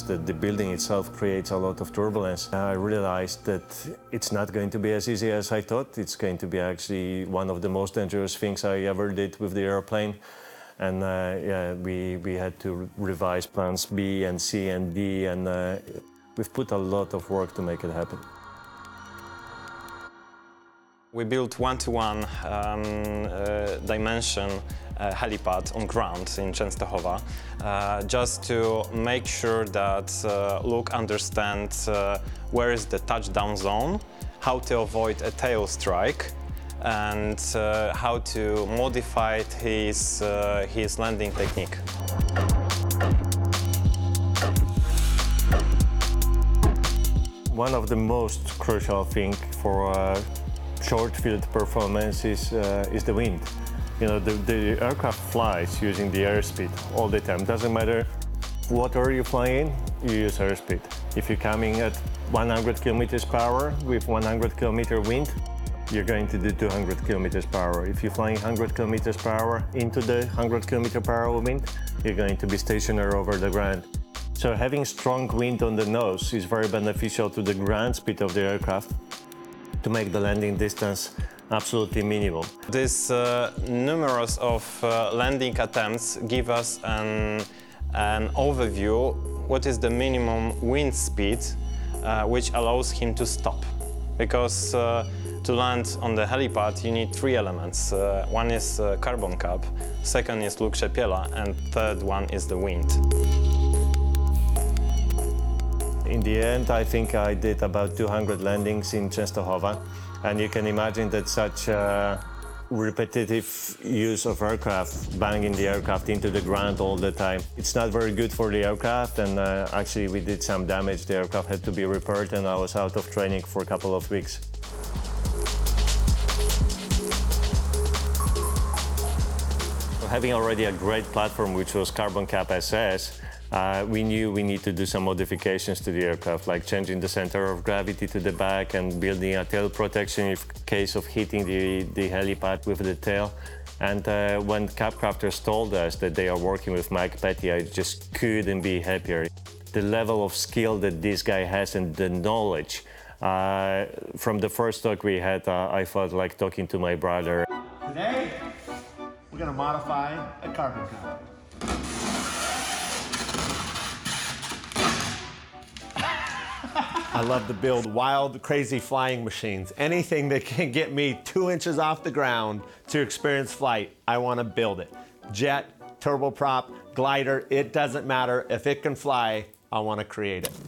that the building itself creates a lot of turbulence. I realized that it's not going to be as easy as I thought. It's going to be actually one of the most dangerous things I ever did with the airplane. And yeah, we had to revise plans B and C and D, and we've put a lot of work to make it happen. We built one-to-one dimension helipad on ground in Częstochowa, just to make sure that Luke understands where is the touchdown zone, how to avoid a tail strike, and how to modify his landing technique. One of the most crucial things for short field performance is the wind. You know, the aircraft flies using the airspeed all the time. Doesn't matter what order you fly in, you use airspeed. If you're coming at 100 kilometers per hour with 100 kilometer wind, you're going to do 200 kilometers per hour. If you're flying 100 kilometers per hour into the 100 kilometer per hour wind, you're going to be stationary over the ground. So having strong wind on the nose is very beneficial to the ground speed of the aircraft to make the landing distance absolutely minimal. This numerous of landing attempts give us an overview what is the minimum wind speed which allows him to stop. Because to land on the helipad you need three elements. One is carbon cap, second is Luke Szepiela, and third one is the wind. In the end, I think I did about 200 landings in Częstochowa, and you can imagine that such repetitive use of aircraft, banging the aircraft into the ground all the time, it's not very good for the aircraft, and actually we did some damage. The aircraft had to be repaired, and I was out of training for a couple of weeks. Having already a great platform, which was Carbon Cap SS, we knew we need to do some modifications to the aircraft, like changing the center of gravity to the back and building a tail protection in case of hitting the helipad with the tail. And when Capcrafters told us that they are working with Mike Petty, I just couldn't be happier. The level of skill that this guy has and the knowledge, from the first talk we had, I felt like talking to my brother. Today, we're going to modify a Carbon Cap. I love to build wild, crazy flying machines. Anything that can get me 2 inches off the ground to experience flight, I want to build it. Jet, turboprop, glider, it doesn't matter. If it can fly, I want to create it.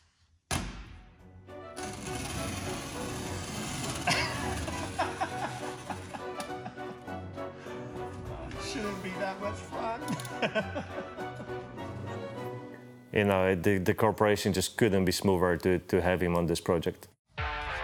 Shouldn't be that much fun. You know, the corporation just couldn't be smoother to have him on this project.